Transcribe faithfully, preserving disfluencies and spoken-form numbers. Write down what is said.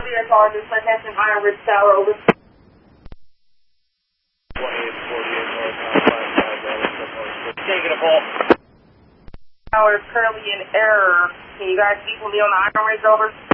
That's all I just went past an Iron Ridge Tower over. Taking a ball. Tower is currently in error. Can you guys equally on the Iron Ridge over?